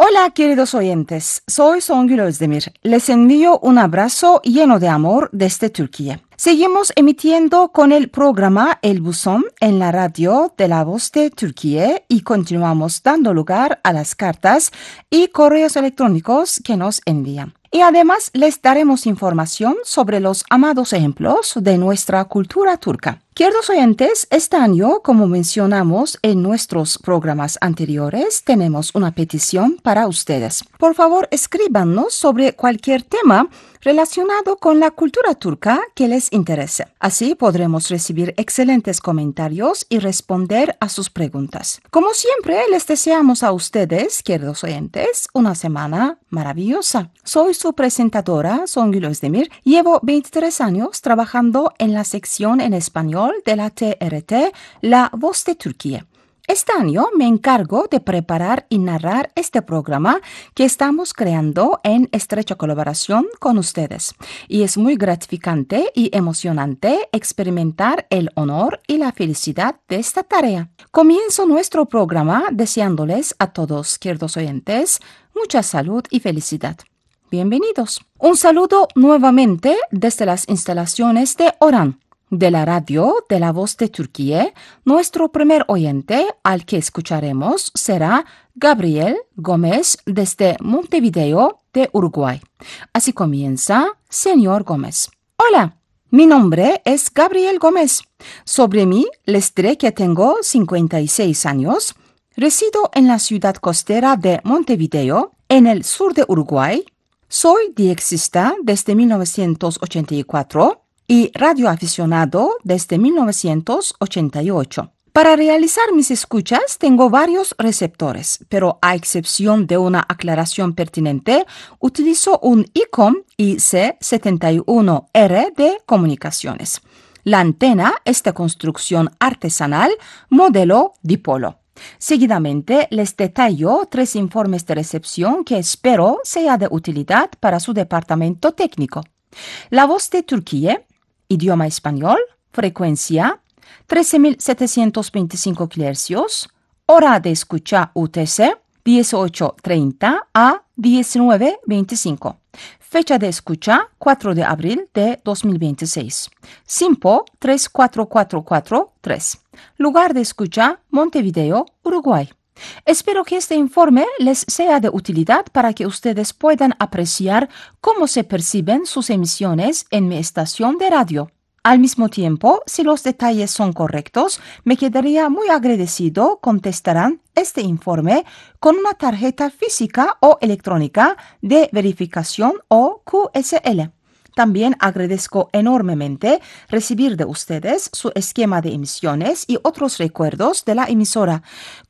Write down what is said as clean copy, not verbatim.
Hola, queridos oyentes. Soy Songül Özdemir. Les envío un abrazo lleno de amor desde Turquía. Seguimos emitiendo con el programa El Buzón en la radio de La Voz de Turquía y continuamos dando lugar a las cartas y correos electrónicos que nos envían. Y además les daremos información sobre los amados ejemplos de nuestra cultura turca. Queridos oyentes, este año, como mencionamos en nuestros programas anteriores, tenemos una petición para ustedes. Por favor, escríbanos sobre cualquier tema relacionado con la cultura turca que les interese. Así podremos recibir excelentes comentarios y responder a sus preguntas. Como siempre, les deseamos a ustedes, queridos oyentes, una semana maravillosa. Soy su presentadora, Songül Özdemir. Llevo 23 años trabajando en la sección en español de la TRT, La Voz de Turquía. Este año me encargo de preparar y narrar este programa que estamos creando en estrecha colaboración con ustedes. Y es muy gratificante y emocionante experimentar el honor y la felicidad de esta tarea. Comienzo nuestro programa deseándoles a todos, queridos oyentes, mucha salud y felicidad. Bienvenidos. Un saludo nuevamente desde las instalaciones de Oran, de la radio de La Voz de Turquía. Nuestro primer oyente al que escucharemos será Gabriel Gómez desde Montevideo de Uruguay. Así comienza, señor Gómez. Hola, mi nombre es Gabriel Gómez. Sobre mí les diré que tengo 56 años. Resido en la ciudad costera de Montevideo, en el sur de Uruguay. Soy diexista desde 1984 y radioaficionado desde 1988. Para realizar mis escuchas tengo varios receptores, pero a excepción de una aclaración pertinente, utilizo un ICOM IC71R de comunicaciones. La antena es de construcción artesanal, modelo dipolo. Seguidamente les detallo 3 informes de recepción que espero sea de utilidad para su departamento técnico. La Voz de Turquía, idioma español, frecuencia 13.725 kHz, hora de escucha UTC 18:30 a 19:25. Fecha de escucha 4 de abril de 2026. SINPO 34443. Lugar de escucha Montevideo, Uruguay. Espero que este informe les sea de utilidad para que ustedes puedan apreciar cómo se perciben sus emisiones en mi estación de radio. Al mismo tiempo, si los detalles son correctos, me quedaría muy agradecido contestarán este informe con una tarjeta física o electrónica de verificación o QSL. También agradezco enormemente recibir de ustedes su esquema de emisiones y otros recuerdos de la emisora.